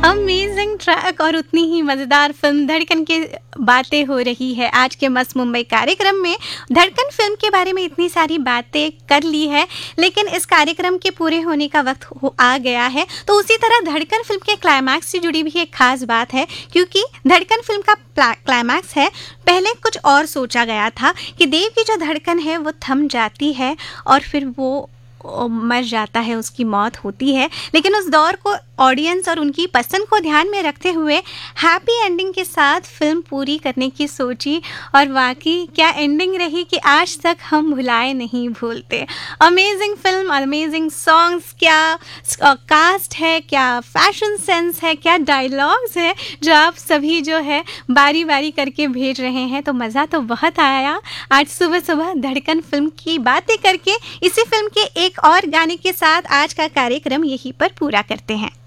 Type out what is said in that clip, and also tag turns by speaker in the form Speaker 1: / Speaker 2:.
Speaker 1: Amazing track और उतनी ही मज़ेदार फिल्म धड़कन की बातें हो रही है आज के मस्त मुंबई कार्यक्रम में। धड़कन फिल्म के बारे में इतनी सारी बातें कर ली है, लेकिन इस कार्यक्रम के पूरे होने का वक्त आ गया है। तो उसी तरह धड़कन फिल्म के क्लाइमैक्स से जुड़ी भी एक खास बात है, क्योंकि धड़कन फिल्म का क्लाइमैक्स है, पहले कुछ और सोचा गया था कि देव की जो धड़कन है वो थम जाती है और फिर वो मर जाता है, उसकी मौत होती है। लेकिन उस दौर को ऑडियंस और उनकी पसंद को ध्यान में रखते हुए हैप्पी एंडिंग के साथ फिल्म पूरी करने की सोची, और वाकई क्या एंडिंग रही कि आज तक हम भुलाए नहीं भूलते। अमेजिंग फिल्म, अमेजिंग सॉन्ग्स, क्या कास्ट है, क्या फैशन सेंस है, क्या डायलॉग्स है जो आप सभी जो है बारी बारी करके भेज रहे हैं। तो मज़ा तो बहुत आया आज सुबह सुबह धड़कन फिल्म की बातें करके। इसी फिल्म के एक और गाने के साथ आज का कार्यक्रम यहीं पर पूरा करते हैं।